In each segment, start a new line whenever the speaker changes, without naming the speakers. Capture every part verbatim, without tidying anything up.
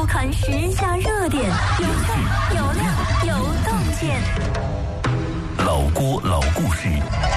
看时下热点，有范有料有洞见。
老郭老故事。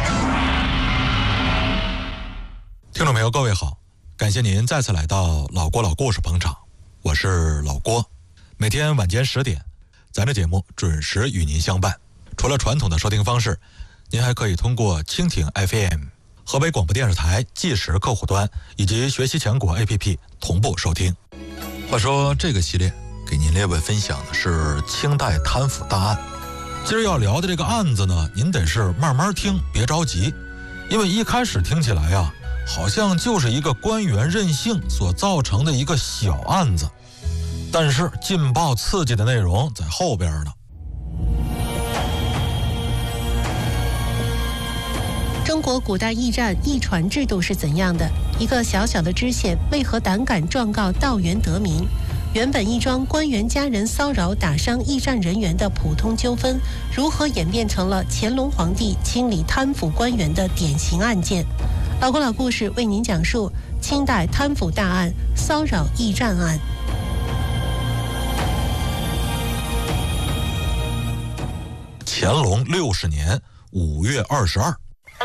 听众朋友各位好，感谢您再次来到老郭老故事捧场，我是老郭。每天晚间十点，咱这节目准时与您相伴。除了传统的收听方式，您还可以通过蜻蜓 F M、 河北广播电视台即时客户端以及学习强国 A P P 同步收听。话说这个系列给您列位分享的是清代贪腐大案。今儿要聊的这个案子呢，您得是慢慢听，别着急，因为一开始听起来啊，好像就是一个官员任性所造成的一个小案子，但是劲爆刺激的内容在后边呢。
中国古代驿站驿传制度是怎样的？一个小小的知县为何胆敢状告道员得名？原本一桩官员家人骚扰打伤驿站人员的普通纠纷，如何演变成了乾隆皇帝清理贪腐官员的典型案件？老郭老故事为您讲述清代贪腐大案——骚扰驿站案。
乾隆六十年五月二十二，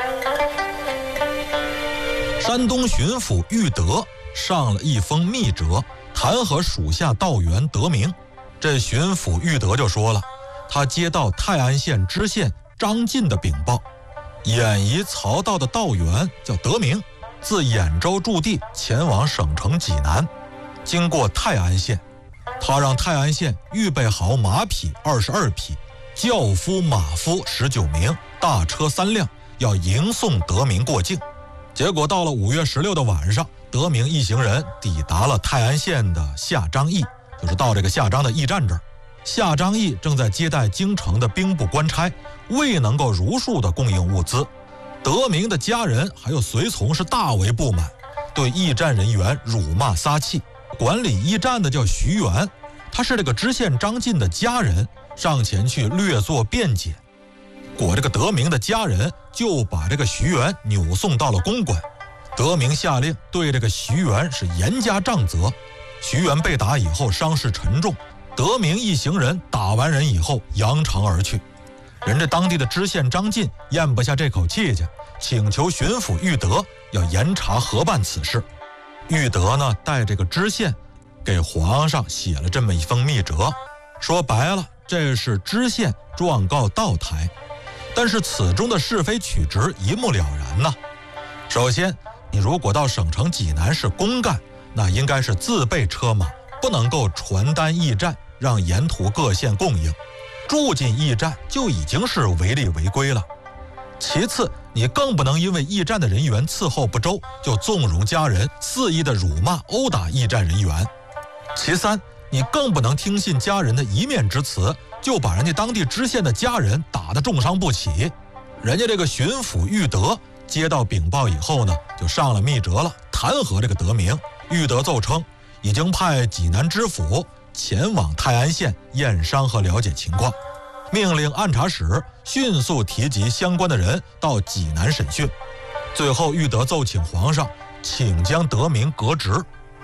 山东巡抚玉德上了一封密折，弹劾属下道员得名。这巡抚玉德就说了，他接到泰安县知县张进的禀报，兖宜曹道的道员叫得名，自兖州驻地前往省城济南，经过泰安县，他让泰安县预备好马匹二十二匹，轿夫马夫十九名，大车三辆，要迎送得名过境。结果到了五月十六的晚上，得名一行人抵达了泰安县的下张驿，就是到这个下张的驿站这儿。下张驿正在接待京城的兵部官差，未能够如数的供应物资。得名的家人还有随从是大为不满，对驿站人员辱骂撒气。管理驿站的叫徐元，他是这个知县张进的家人，上前去略作辩解。果这个得名的家人就把这个徐元扭送到了公馆。得名下令对这个徐元是严加杖责。徐元被打以后伤势沉重，得名一行人打完人以后扬长而去。人家当地的知县张进咽不下这口气去，请求巡抚玉德要严查核办此事。玉德呢，带这个知县给皇上写了这么一封密折，说白了，这是知县状告道台，但是此中的是非曲直一目了然呐。首先，你如果到省城济南市公干，那应该是自备车马，不能够传单驿站，让沿途各县供应。住进驿站就已经是违例违规了。其次，你更不能因为驿站的人员伺候不周，就纵容家人肆意的辱骂殴打驿站人员。其三，你更不能听信家人的一面之词，就把人家当地知县的家人打得重伤不起。人家这个巡抚玉德接到禀报以后呢，就上了密折了，弹劾这个得名。玉德奏称，已经派济南知府前往泰安县验伤和了解情况，命令按察使迅速提及相关的人到济南审讯。最后，玉德奏请皇上，请将得名革职。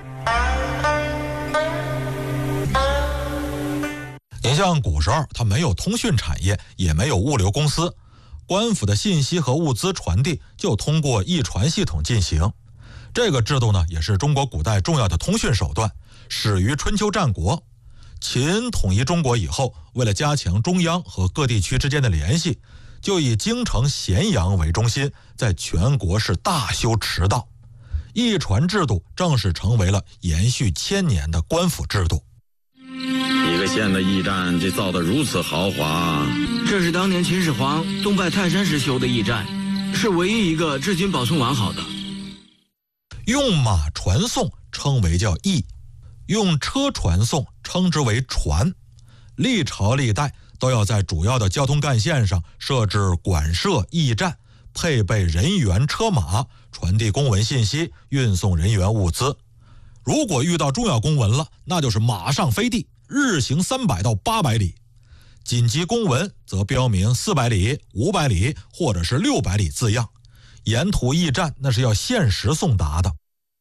您像古时候，它没有通讯产业，也没有物流公司，官府的信息和物资传递就通过驿传系统进行。这个制度呢，也是中国古代重要的通讯手段，始于春秋战国。秦统一中国以后，为了加强中央和各地区之间的联系，就以京城咸阳为中心，在全国是大修驰道。驿传制度正式成为了延续千年的官府制度。
一个县的驿站，这造得如此豪华。
这是当年秦始皇东拜泰山时修的驿站，是唯一一个至今保存完好的。
用马传送称为叫驿，用车传送称之为传。历朝历代都要在主要的交通干线上设置馆舍驿站，配备人员车马，传递公文信息，运送人员物资。如果遇到重要公文了，那就是马上飞地，日行三百到八百里。紧急公文则标明四百里、五百里或者是六百里字样。沿途驿站那是要限时送达的。